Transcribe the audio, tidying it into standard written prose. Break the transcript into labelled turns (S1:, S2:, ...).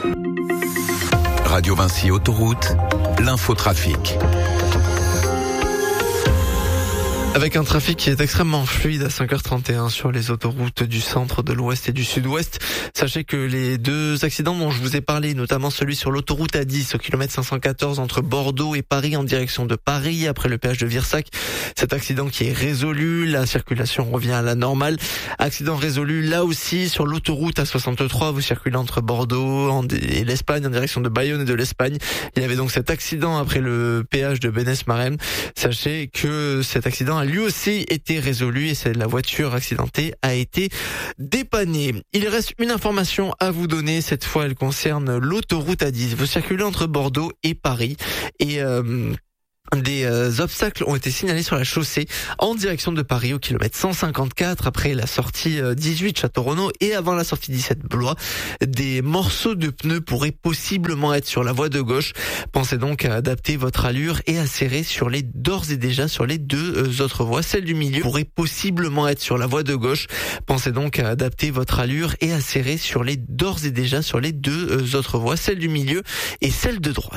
S1: Radio Vinci Autoroute, l'infotrafic.
S2: Avec un trafic qui est extrêmement fluide à 5h31 sur les autoroutes du centre, de l'ouest et du sud-ouest. Sachez que les deux accidents dont je vous ai parlé, notamment celui sur l'autoroute A10 au kilomètre 514 entre Bordeaux et Paris en direction de Paris après le péage de Virsac. Cet accident qui est résolu, la circulation revient à la normale. Accident résolu là aussi sur l'autoroute A63, vous circulez entre Bordeaux et l'Espagne en direction de Bayonne et de l'Espagne. Il y avait donc cet accident après le péage de Bénès-Marem. Sachez que cet accident a lui aussi été résolu et la voiture accidentée a été dépannée. Il reste une information à vous donner, cette fois elle concerne l'autoroute A10. Vous circulez entre Bordeaux et Paris et des obstacles ont été signalés sur la chaussée en direction de Paris au kilomètre 154 après la sortie 18 Château-Renaud et avant la sortie 17 Blois. Des morceaux de pneus pourraient possiblement être sur la voie de gauche. Pensez donc à adapter votre allure et à serrer d'ores et déjà sur les deux autres voies. Celle du milieu pourrait possiblement être sur la voie de gauche. Pensez donc à adapter votre allure et à serrer d'ores et déjà sur les deux autres voies, celle du milieu et celle de droite.